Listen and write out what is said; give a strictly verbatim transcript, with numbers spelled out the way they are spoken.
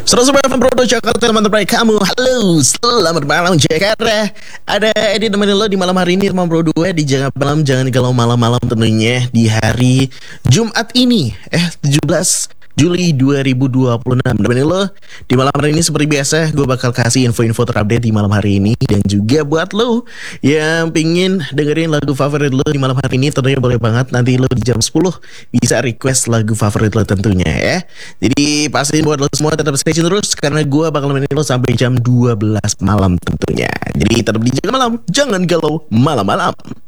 Sobat-sobat F M Prodo Jakarta, teman terbaik kamu. Halo, selamat malam Jakarta. Ada Edi nemenin lo di malam hari ini, teman Prodo di Jangan Malam, Jangan Galau malam-malam tentunya di hari Jumat ini, eh tujuh belas Juli dua ribu dua puluh enam. Nemenin lo di malam hari ini seperti biasa, gue bakal kasih info-info terupdate di malam hari ini. Dan juga buat lo yang pingin dengerin lagu favorit lo di malam hari ini, tentunya boleh banget nanti lo di jam sepuluh bisa request lagu favorit lo tentunya ya. Jadi pastiin buat lo semua tetap stay tune terus, karena gue bakal nemenin lo sampai jam dua belas malam tentunya. Jadi tetap di Jangan Malam, Jangan Galau malam-malam.